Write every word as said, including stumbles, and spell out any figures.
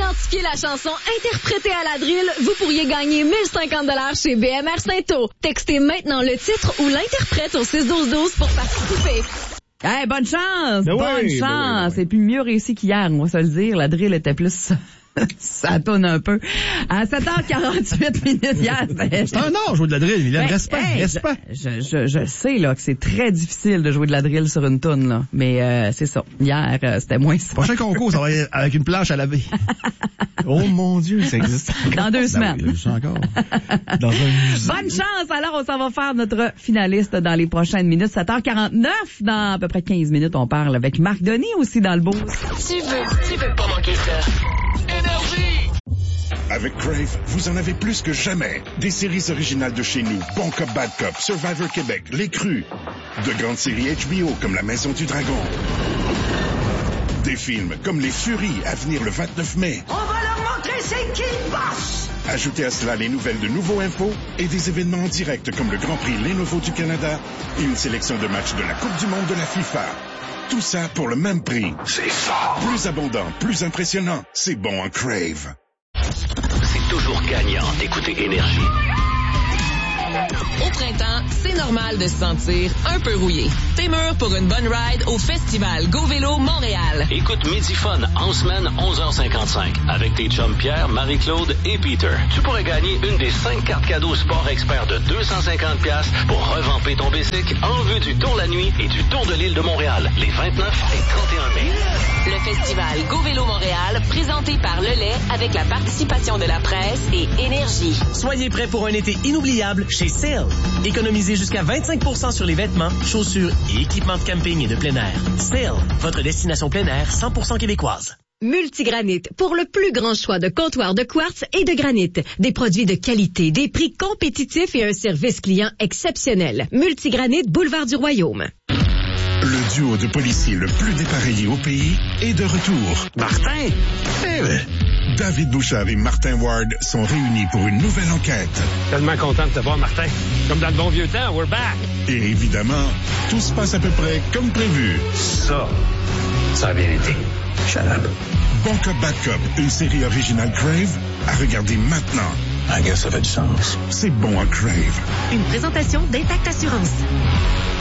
identifiez la chanson interprétée à la drill, vous pourriez gagner mille cinquante dollars chez B M R Saint-O. Textez maintenant le titre ou l'interprète au six douze douze pour participer. Hey, bonne chance! Ben bonne oui, chance! ben oui, ben oui. C'est plus mieux réussi qu'hier, on va se le dire. La drill était plus... ça tourne un peu. À sept heures quarante-huit minutes hier, c'était... C'est un art, jouer de la drill, Mylène. Ben, Respect, hey, respect. Je, je, je sais là que c'est très difficile de jouer de la drill sur une toune, là. Mais euh, c'est ça. Hier, euh, c'était moins ça. Prochain concours, ça va être avec une planche à laver. Oh mon Dieu, ça existe encore. Dans deux Ben semaines. oui, je sais encore. Dans un musée. Bonne chance! Alors, on s'en va faire notre finaliste dans les prochaines minutes. sept heures quarante-neuf, dans à peu près quinze minutes, on parle avec Marc Denis aussi dans le beau. Tu veux, tu veux pas manquer ça. Énergie! Avec Crave, vous en avez plus que jamais. Des séries originales de chez nous, Bon Cop, Bad Cop, Survivor Québec, Les Crus. De grandes séries H B O comme La Maison du Dragon. Des films comme Les Furies à venir le vingt-neuf mai. On va leur montrer c'est qui le boss! Ajoutez à cela les nouvelles de Nouveau Info et des événements en direct comme le Grand Prix Lenovo du Canada et une sélection de matchs de la Coupe du Monde de la FIFA. Tout ça pour le même prix. C'est fort. Plus abondant, plus impressionnant. C'est bon en Crave. C'est toujours gagnant d'écouter Énergie. Au printemps, c'est normal de se sentir un peu rouillé. T'es mûr pour une bonne ride au festival Go Vélo Montréal. Écoute Midi Fun en semaine onze heures cinquante-cinq avec tes chums Pierre, Marie-Claude et Peter. Tu pourrais gagner une des cinq cartes cadeaux Sport Expert de deux cent cinquante dollars pour revamper ton bicycle en vue du Tour la nuit et du Tour de l'île de Montréal les vingt-neuf et trente et un mai. Le festival Go Vélo Montréal, présenté par Le Lait avec la participation de la presse et Énergie. Soyez prêts pour un été inoubliable chez Sale. Économisez jusqu'à vingt-cinq pour cent sur les vêtements, chaussures et équipements de camping et de plein air. Sale, votre destination plein air cent pour cent québécoise. Multigranit, pour le plus grand choix de comptoirs de quartz et de granit. Des produits de qualité, des prix compétitifs et un service client exceptionnel. Multigranit, boulevard du Royaume. Le duo de policiers le plus dépareillé au pays est de retour. Martin! Eh oui. David Bouchard et Martin Ward sont réunis pour une nouvelle enquête. Tellement content de te voir, Martin. Comme dans le bon vieux temps, we're back. Et évidemment, tout se passe à peu près comme prévu. Ça, ça a bien été. Shut up. Bon Cop, Bad Cop, une série originale Crave, à regarder maintenant. I guess ça fait du sens. C'est bon à Crave. Une présentation d'Intact Assurance.